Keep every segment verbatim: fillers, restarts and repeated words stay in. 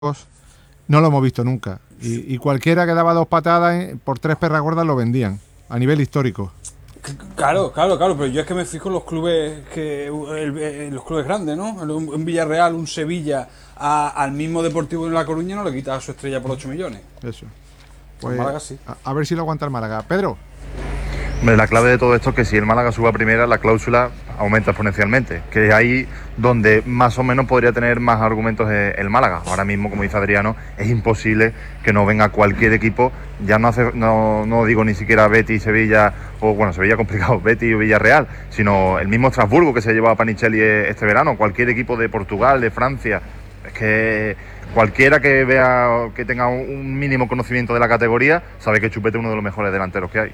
no lo hemos visto nunca. Y, y cualquiera que daba dos patadas eh, por tres perras gordas lo vendían, a nivel histórico. Claro, claro, claro, pero yo es que me fijo en los clubes que el, el, los clubes grandes, ¿no? Un Villarreal, un Sevilla, a, al mismo Deportivo de La Coruña no le quita a su estrella por ocho millones. Eso. Pues Málaga sí. A, a ver si lo aguanta el Málaga. Pedro. Hombre, la clave de todo esto es que si el Málaga sube a primera, la cláusula aumenta exponencialmente, que es ahí donde más o menos podría tener más argumentos el Málaga. Ahora mismo, como dice Adriano, es imposible que no venga cualquier equipo, ya no hace, no, no digo ni siquiera Betis, Sevilla, o bueno, Sevilla complicado, Betis o Villarreal, sino el mismo Estrasburgo que se llevaba a Panicelli este verano, cualquier equipo de Portugal, de Francia. Es que cualquiera que vea, que tenga un mínimo conocimiento de la categoría, sabe que Chupete es uno de los mejores delanteros que hay.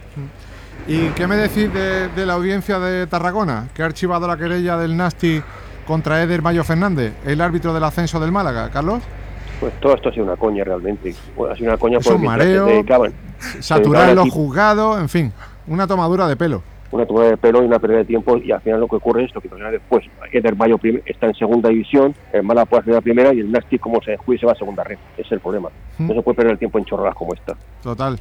¿Y qué me decís de, de la audiencia de Tarragona, que ha archivado la querella del Nasti contra Eder Mayo Fernández, el árbitro del ascenso del Málaga? ¿Carlos? Pues todo esto ha sido una coña realmente. Ha sido una coña por un mareo, saturar los juzgados, en fin, una tomadura de pelo. Una tomadura de pelo y una pérdida de tiempo, y al final lo que ocurre es lo que pasa después. Eder Mayo está en segunda división, el Málaga puede hacer la primera y el Nasti, como se descuide, se va a segunda red. Ese es el problema. ¿Mm? No se puede perder el tiempo en chorradas como esta. Total.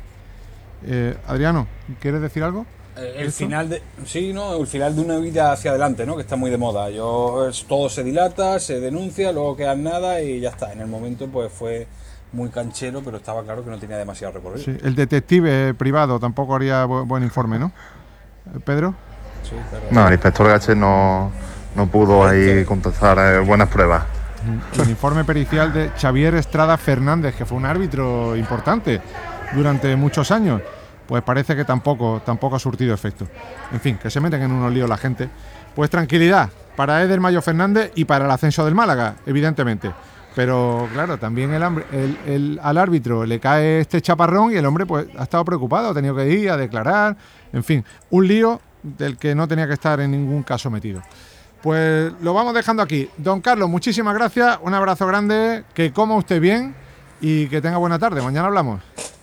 Eh, Adriano, ¿quieres decir algo? Eh, el final de sí, no, el final de una vida hacia adelante, ¿no? Que está muy de moda. Yo es, todo se dilata, se denuncia, luego queda nada y ya está. En el momento, pues fue muy canchero, pero estaba claro que no tenía demasiado recorrido. Sí, el detective privado tampoco haría bu- buen informe, ¿no? ¿Pedro? Sí, claro. No, el inspector Gache no, no pudo ahí contestar eh, buenas pruebas. El informe pericial de Xavier Estrada Fernández, que fue un árbitro importante durante muchos años, pues parece que tampoco tampoco ha surtido efecto. En fin, que se meten en unos líos la gente. Pues tranquilidad para Eder Mayo Fernández y para el ascenso del Málaga, evidentemente. Pero claro, también el, el, el, al árbitro le cae este chaparrón y el hombre pues ha estado preocupado, ha tenido que ir a declarar. En fin, un lío del que no tenía que estar en ningún caso metido. Pues lo vamos dejando aquí. Don Carlos, muchísimas gracias, un abrazo grande, que coma usted bien y que tenga buena tarde. Mañana hablamos.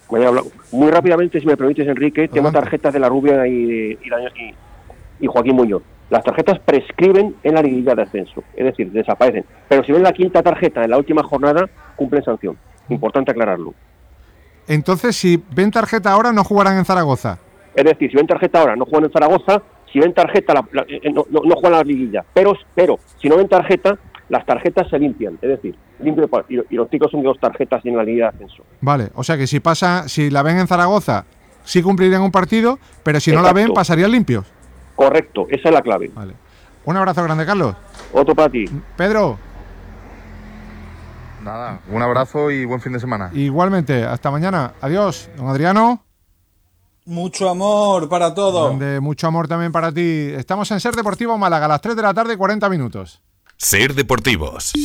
Muy rápidamente, si me permites, Enrique, tengo tarjetas de la Rubia y, y, y, y Joaquín Muñoz. Las tarjetas prescriben en la liguilla de ascenso, es decir, desaparecen. Pero si ven la quinta tarjeta en la última jornada, cumplen sanción. Importante aclararlo. Entonces, si ven tarjeta ahora, no jugarán en Zaragoza. Es decir, si ven tarjeta ahora, no juegan en Zaragoza. Si ven tarjeta, la, la, no, no, no juegan a la liguilla. Pero, pero, si no ven tarjeta, las tarjetas se limpian, es decir, limpio, y, y los ticos son de dos tarjetas en la liguilla de ascenso. Vale, o sea que si pasa, si la ven en Zaragoza, sí cumplirían un partido, pero si Exacto. no la ven, pasarían limpios. Correcto, esa es la clave. Vale. Un abrazo grande, Carlos. Otro para ti. Pedro. Nada, un abrazo y buen fin de semana. Igualmente, hasta mañana. Adiós, don Adriano. Mucho amor para todos. Grande, mucho amor también para ti. Estamos en Ser Deportivo Málaga, a las tres de la tarde, cuarenta minutos. Ser Deportivos.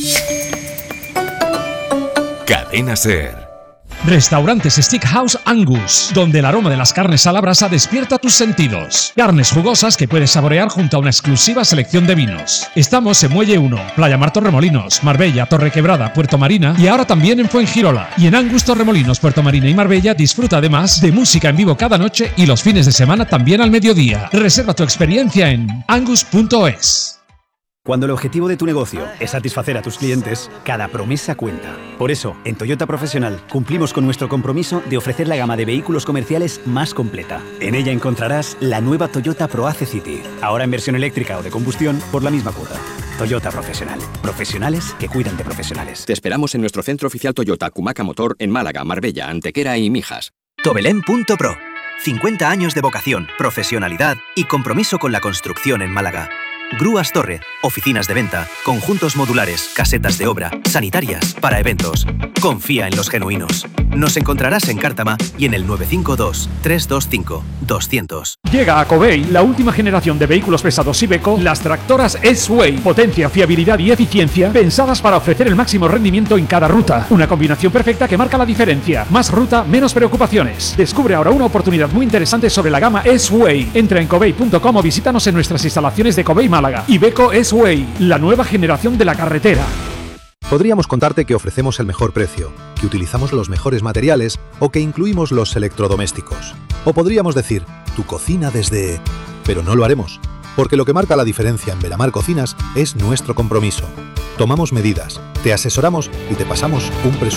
Cadena Ser. Restaurantes Steakhouse Angus, donde el aroma de las carnes a la brasa despierta tus sentidos. Carnes jugosas que puedes saborear junto a una exclusiva selección de vinos. Estamos en Muelle uno, Playa Mar Torremolinos, Marbella, Torrequebrada, Puerto Marina y ahora también en Fuengirola. Y en Angus Torremolinos, Puerto Marina y Marbella disfruta además de música en vivo cada noche y los fines de semana también al mediodía. Reserva tu experiencia en angus punto es. Cuando el objetivo de tu negocio es satisfacer a tus clientes, cada promesa cuenta. Por eso, en Toyota Profesional cumplimos con nuestro compromiso de ofrecer la gama de vehículos comerciales más completa. En ella encontrarás la nueva Toyota ProAce City, ahora en versión eléctrica o de combustión por la misma cuota. Toyota Profesional. Profesionales que cuidan de profesionales. Te esperamos en nuestro centro oficial Toyota Cumaca Motor en Málaga, Marbella, Antequera y Mijas. Tobelén punto pro. cincuenta años de vocación, profesionalidad y compromiso con la construcción en Málaga. Grúas Torre, oficinas de venta, conjuntos modulares, casetas de obra, sanitarias, para eventos. Confía en los genuinos. Nos encontrarás en Cártama y en el nueve cinco dos, tres dos cinco, dos cero cero. Llega a Covey la última generación de vehículos pesados Iveco, las tractoras S-Way. Potencia, fiabilidad y eficiencia pensadas para ofrecer el máximo rendimiento en cada ruta. Una combinación perfecta que marca la diferencia. Más ruta, menos preocupaciones. Descubre ahora una oportunidad muy interesante sobre la gama S-Way. Entra en covey punto com o visítanos en nuestras instalaciones de Covey Málaga. Iveco S-Way, la nueva generación de la carretera. Podríamos contarte que ofrecemos el mejor precio, que utilizamos los mejores materiales o que incluimos los electrodomésticos. O podríamos decir, tu cocina desde... Pero no lo haremos, porque lo que marca la diferencia en Velamar Cocinas es nuestro compromiso. Tomamos medidas, te asesoramos y te pasamos un presupuesto.